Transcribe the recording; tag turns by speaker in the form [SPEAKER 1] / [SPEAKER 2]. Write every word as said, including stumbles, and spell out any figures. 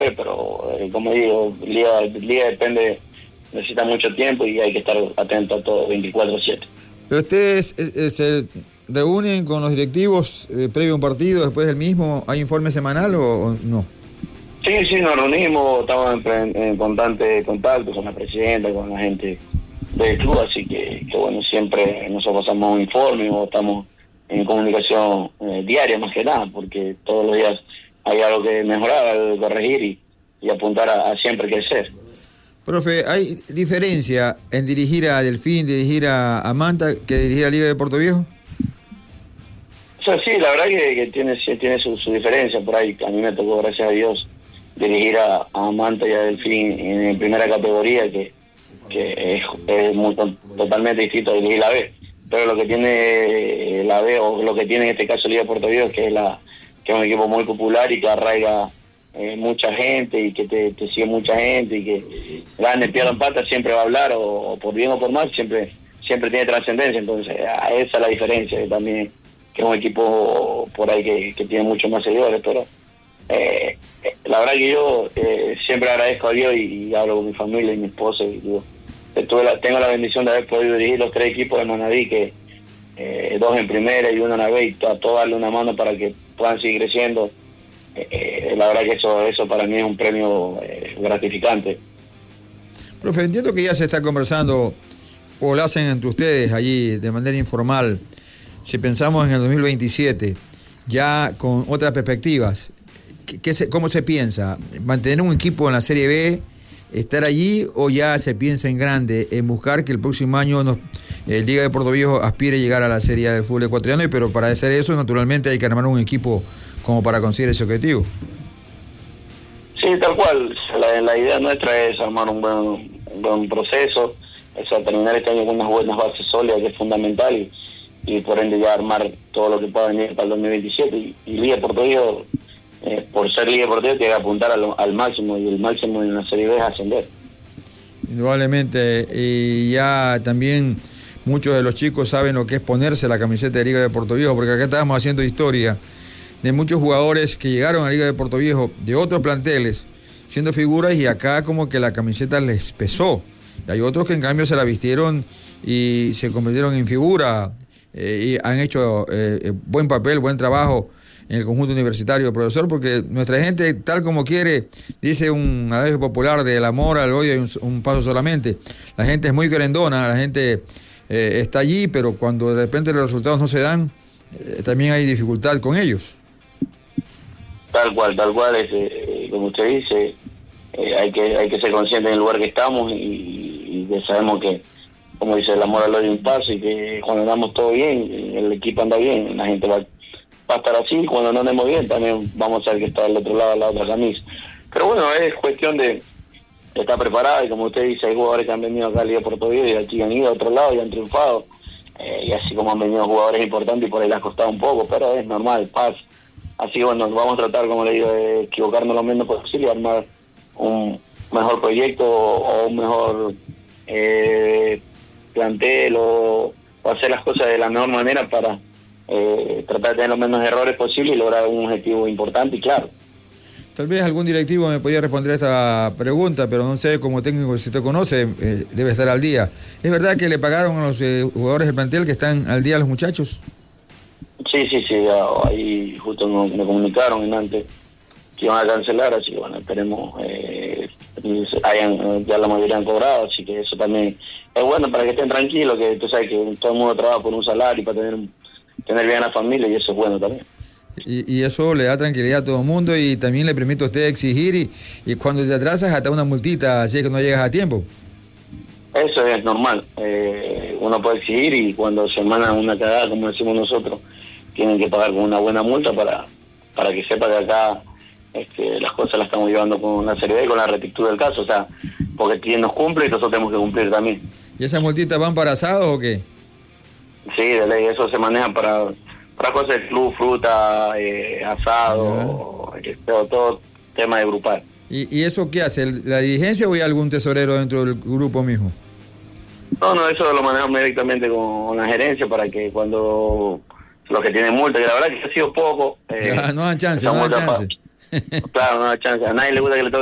[SPEAKER 1] pero eh, como digo, Liga, Liga depende, necesita mucho tiempo y hay que estar atento a todo veinticuatro siete.
[SPEAKER 2] ¿Pero ustedes eh, eh, se reúnen con los directivos eh, previo a un partido, después del mismo? ¿Hay informe semanal o, o no?
[SPEAKER 1] Sí, sí, nos reunimos, estamos en, en constante contacto con la presidenta, con la gente del club, así que, que bueno, siempre nosotros pasamos un informe o estamos en comunicación eh, diaria más que nada, porque todos los días hay algo que mejorar, algo que corregir y, y apuntar a, a siempre crecer.
[SPEAKER 2] Profe, ¿hay diferencia en dirigir a Delfín, dirigir a, a Manta, que dirigir a Liga de Puerto Viejo?
[SPEAKER 1] O sea, sí, la verdad que, que tiene, tiene su, su diferencia por ahí. A mí me tocó, gracias a Dios, dirigir a, a Manta y a Delfín en primera categoría, que, que es, es muy, totalmente distinto a dirigir la B. Pero lo que tiene la B, o lo que tiene en este caso Liga de Puerto Viejo, es que es, la, que es un equipo muy popular y que arraiga eh, mucha gente y que te, te sigue mucha gente y que gane, pierda, empata, siempre va a hablar, o, o por bien o por mal, siempre siempre tiene trascendencia. Entonces, esa es la diferencia, también que es un equipo por ahí que, que tiene muchos más seguidores, pero eh, la verdad que yo eh, siempre agradezco a Dios y, y hablo con mi familia y mi esposa y digo, tuve la, tengo la bendición de haber podido dirigir los tres equipos de Manaví, que eh, dos en primera y uno en la B, y a todos darle una mano para que puedan seguir creciendo. Eh, la verdad que eso eso para mí es un premio eh, gratificante.
[SPEAKER 2] Profe, entiendo que ya se está conversando, o lo hacen entre ustedes allí de manera informal, si pensamos en el dos mil veintisiete, ya con otras perspectivas, ¿qué, qué se, ¿cómo se piensa? ¿Mantener un equipo en la Serie B, estar allí, o ya se piensa en grande, en buscar que el próximo año nos, eh, Liga de Puerto Viejo aspire a llegar a la Serie A del fútbol ecuatoriano? Y pero para hacer eso, naturalmente, hay que armar un equipo como para conseguir ese objetivo.
[SPEAKER 1] Sí, tal cual. La, la idea nuestra es armar un buen, un buen proceso, es terminar este año con unas buenas bases sólidas, que es fundamental, y, y por ende ya armar todo lo que pueda venir para el dos mil veintisiete. Y, y Liga de Puerto Viejo, eh, por ser Liga de Puerto Viejo, tiene que apuntar al, al máximo, y el máximo en la Serie B es ascender.
[SPEAKER 2] Indudablemente, y ya también muchos de los chicos saben lo que es ponerse la camiseta de Liga de Puerto Viejo, porque acá estábamos haciendo historia de muchos jugadores que llegaron a Liga de Puerto Viejo de otros planteles siendo figuras, y acá como que la camiseta les pesó. Y hay otros que en cambio se la vistieron y se convirtieron en figura, eh, y han hecho eh, buen papel, buen trabajo en el conjunto universitario, profesor, porque nuestra gente, tal como quiere, dice un adagio popular, del amor al odio hay un, un paso solamente. La gente es muy querendona, la gente eh, está allí, pero cuando de repente los resultados no se dan, eh, también hay dificultad con ellos.
[SPEAKER 1] Tal cual, tal cual, es, eh, como usted dice, eh, hay que hay que ser consciente del lugar que estamos, y, y que sabemos que, como dice, el amor al odio un paso, y que cuando andamos todo bien, el equipo anda bien, la gente va, va a estar así, y cuando no andemos bien también vamos a ver que está del otro lado, la otra camisa. Pero bueno, es cuestión de, de estar preparado, y como usted dice, hay jugadores que han venido acá a Liga de Puerto Viejo y aquí han ido a otro lado y han triunfado, eh, y así como han venido jugadores importantes y por ahí les ha costado un poco, pero es normal, pasa. Así que bueno, vamos a tratar, como le digo, de equivocarnos lo menos posible y armar un mejor proyecto o un mejor eh, plantel, o, o hacer las cosas de la mejor manera para eh, tratar de tener los menos errores posibles y lograr un objetivo importante y claro.
[SPEAKER 2] Tal vez algún directivo me podría responder a esta pregunta, pero no sé, como técnico, si usted conoce, eh, debe estar al día. ¿Es verdad que le pagaron a los eh, jugadores del plantel, que están al día a los muchachos?
[SPEAKER 1] Sí, sí, sí, ahí justo me, me comunicaron en antes que iban a cancelar, así que bueno, esperemos eh, hayan, ya la mayoría han cobrado, así que eso también es bueno para que estén tranquilos, que tú sabes que todo el mundo trabaja por un salario para tener tener bien a la familia, y eso es bueno también.
[SPEAKER 2] Y, y eso le da tranquilidad a todo el mundo, y también le permite a usted exigir, y, y cuando te atrasas hasta una multita, así es que no llegas a tiempo.
[SPEAKER 1] Eso es normal, eh, uno puede exigir, y cuando se manda una cagada, como decimos nosotros, tienen que pagar con una buena multa para para que sepa que acá este, las cosas las estamos llevando con la seriedad y con la rectitud del caso, o sea, porque quien nos cumple y nosotros tenemos que cumplir también.
[SPEAKER 2] ¿Y esas multitas van para asados o qué?
[SPEAKER 1] Sí, de ley, eso se maneja para, para cosas de club, fruta, eh, asado, eh, todo, todo tema de grupal.
[SPEAKER 2] ¿Y, ¿Y eso qué hace? ¿La dirigencia o hay algún tesorero dentro del grupo mismo?
[SPEAKER 1] No, no, eso lo manejamos directamente con la gerencia para que cuando los que tienen multa, que la verdad que ha sido poco.
[SPEAKER 2] Eh, no, no dan chance, no dan chance.
[SPEAKER 1] Claro, no da chance. A nadie le gusta que le toque